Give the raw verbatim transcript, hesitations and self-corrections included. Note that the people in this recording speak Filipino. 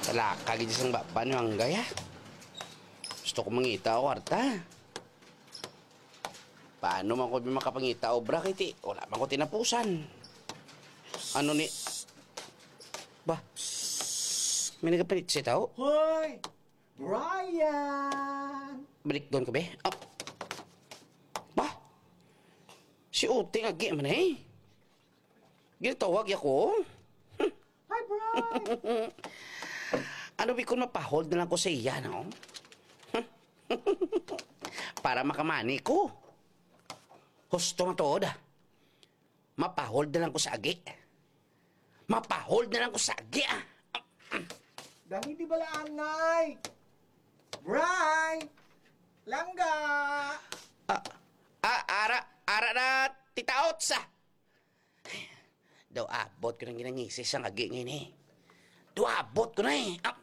Talaka gid sang baban yung hanggay ha. Gusto ko mangita o kwarta. Paano man ko makapangita obra kiti? Wala man ko tinapusan. Ano ni... Ba? May nagapalit siya tao? Hoy! Brian! Balik doon ka be? Oh. Ba? Si Uting agi man eh. Ginatawag ako. Hi, Brian! Ano ba kung mapahold na lang ko sa iya, no? Para makamani ko. Gusto matood ah. Mapahold na lang ko sa agi. Mapahold na lang ko sa agi ah. Dahil di balaan, Nay! Brian! Langga! Ah, ah, ara, ara na titaot sa. Daw abot ko ng ginangisis ang agi ngayon eh. Daw abot ko na eh. Ah,